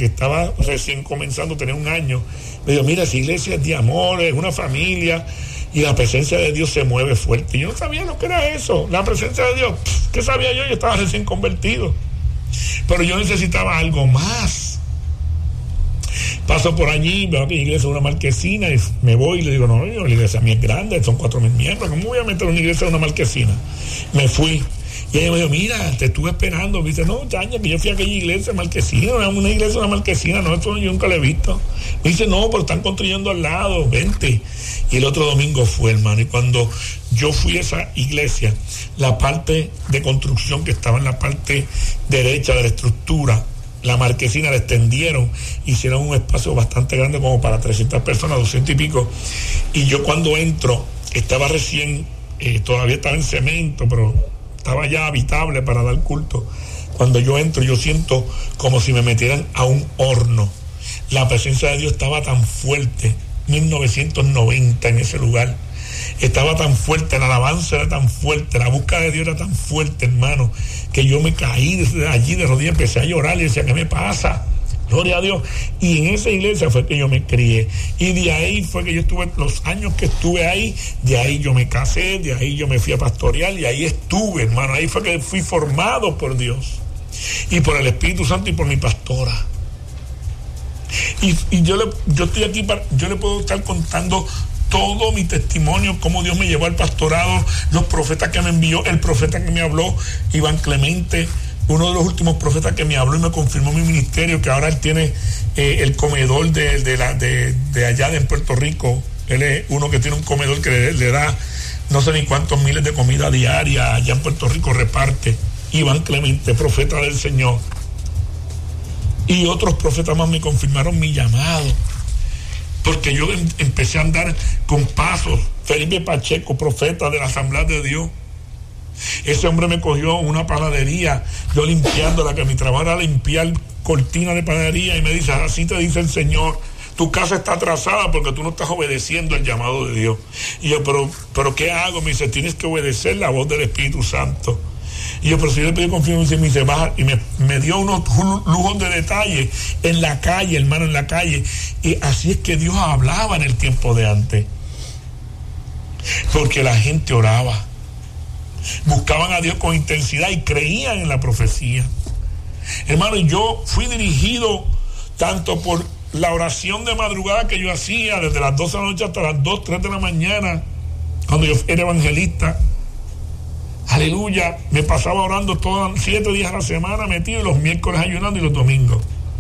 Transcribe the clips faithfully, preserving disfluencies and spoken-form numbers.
que estaba recién comenzando, tenía un año, me dijo, mira, esa iglesia es de amor, es una familia, y la presencia de Dios se mueve fuerte. Y yo no sabía lo que era eso, la presencia de Dios. ¿Qué sabía yo? Yo estaba recién convertido. Pero yo necesitaba algo más. Paso por allí, veo que la iglesia es una marquesina, y me voy y le digo, no, la iglesia mía es grande, son cuatro mil miembros, ¿cómo voy a meter una iglesia en una marquesina? Me fui. Y ella me dijo, mira, te estuve esperando. Me dice, no, chaña, que yo fui a aquella iglesia marquesina, una iglesia, una marquesina, no, esto yo nunca la he visto. Me dice, no, pero están construyendo al lado, vente. Y el otro domingo fue, hermano, y cuando yo fui a esa iglesia, la parte de construcción que estaba en la parte derecha de la estructura, la marquesina la extendieron, hicieron un espacio bastante grande como para trescientas personas, doscientas y pico. Y yo cuando entro, estaba recién, eh, todavía estaba en cemento, pero estaba ya habitable para dar culto. Cuando yo entro, yo siento como si me metieran a un horno. La presencia de Dios estaba tan fuerte, mil novecientos noventa en ese lugar. Estaba tan fuerte, la alabanza era tan fuerte, la búsqueda de Dios era tan fuerte, hermano, que yo me caí desde allí de rodillas, empecé a llorar y decía, ¿qué me pasa? Gloria a Dios. Y en esa iglesia fue que yo me crié. Y de ahí fue que yo estuve, los años que estuve ahí, de ahí yo me casé, de ahí yo me fui a pastorear y ahí estuve, hermano. Ahí fue que fui formado por Dios y por el Espíritu Santo y por mi pastora. Y, y yo, le, yo estoy aquí, para, yo le puedo estar contando todo mi testimonio, cómo Dios me llevó al pastorado, los profetas que me envió, el profeta que me habló, Iván Clemente, uno de los últimos profetas que me habló y me confirmó mi ministerio, que ahora él tiene eh, el comedor de, de, la, de, de allá de en Puerto Rico. Él es uno que tiene un comedor que le, le da no sé ni cuántos miles de comida diaria allá en Puerto Rico, reparte. Iván Clemente, profeta del Señor. Y otros profetas más me confirmaron mi llamado, porque yo em, empecé a andar con pasos. Felipe Pacheco, profeta de la Asamblea de Dios. Ese hombre me cogió una panadería, yo limpiándola, que mi trabajo era limpiar cortina de panadería, y me dice, así te dice el Señor, tu casa está atrasada porque tú no estás obedeciendo el llamado de Dios. Y yo, pero, pero ¿qué hago? Me dice, tienes que obedecer la voz del Espíritu Santo. Y yo, pero si yo le pedí confianza, y me dice, baja, y me, me dio unos lujos de detalle en la calle, hermano, en la calle. Y así es que Dios hablaba en el tiempo de antes, porque la gente oraba, buscaban a Dios con intensidad y creían en la profecía. Hermano, yo fui dirigido tanto por la oración de madrugada que yo hacía desde las doce de la noche hasta las dos, tres de la mañana, cuando yo era evangelista. Aleluya, me pasaba orando todos siete días a la semana metido, y los miércoles ayunando y los domingos.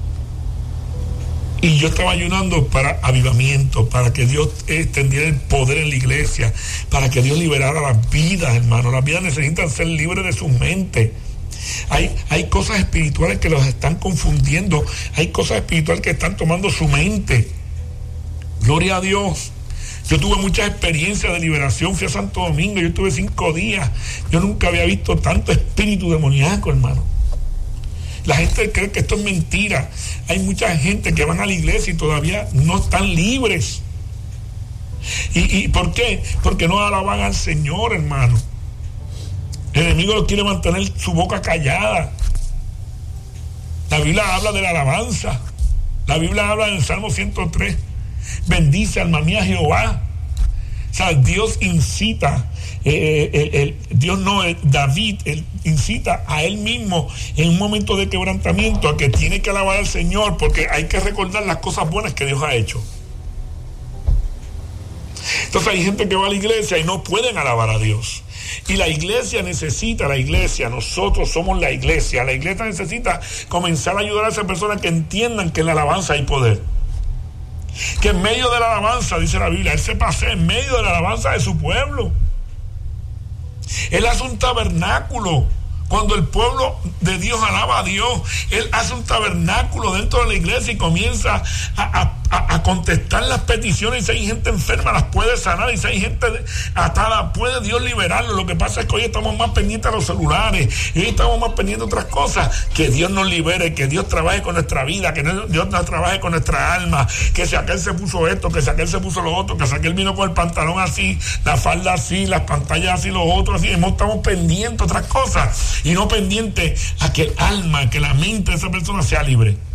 Y yo estaba ayunando para avivamiento, para que Dios extendiera el poder en la iglesia, para que Dios liberara las vidas, hermano. Las vidas necesitan ser libres de su mente. Hay, hay cosas espirituales que los están confundiendo, hay cosas espirituales que están tomando su mente. Gloria a Dios. Yo tuve muchas experiencias de liberación, fui a Santo Domingo, yo estuve cinco días, yo nunca había visto tanto espíritu demoníaco, hermano. La gente cree que esto es mentira. Hay mucha gente que van a la iglesia y todavía no están libres. ¿Y, y por qué? Porque no alaban al Señor, hermano. El enemigo los quiere mantener su boca callada. La Biblia habla de la alabanza. La Biblia habla en el Salmo ciento tres. Bendice, alma mía, Jehová. O sea, Dios incita, eh, el, el, Dios no, el, David el, incita a él mismo en un momento de quebrantamiento a que tiene que alabar al Señor, porque hay que recordar las cosas buenas que Dios ha hecho. Entonces hay gente que va a la iglesia y no pueden alabar a Dios. Y la iglesia necesita, la iglesia, nosotros somos la iglesia, la iglesia necesita comenzar a ayudar a esas personas que entiendan que en la alabanza hay poder. Que en medio de la alabanza, dice la Biblia, Él se pasea en medio de la alabanza de su pueblo. Él hace un tabernáculo. Cuando el pueblo de Dios alaba a Dios, Él hace un tabernáculo dentro de la iglesia y comienza a, a, a contestar las peticiones. Y si hay gente enferma, las puede sanar. Y si hay gente atada, puede Dios liberarlo. Lo que pasa es que hoy estamos más pendientes a los celulares, y hoy estamos más pendientes a otras cosas. Que Dios nos libere, que Dios trabaje con nuestra vida, que Dios nos trabaje con nuestra alma. Que si aquel se puso esto, que si aquel se puso lo otro, que si aquel vino con el pantalón así, la falda así, las pantallas así, los otros así. Estamos pendientes a otras cosas y no pendiente a que el alma, que la mente de esa persona sea libre.